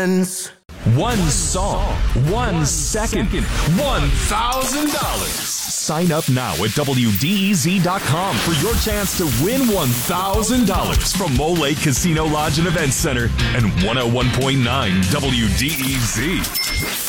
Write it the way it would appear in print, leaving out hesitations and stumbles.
friends. One song, 1 second, $1,000. Sign up now at WDEZ.com for your chance to win $1,000 from Mole Lake Casino Lodge and Event Center and 101.9 WDEZ.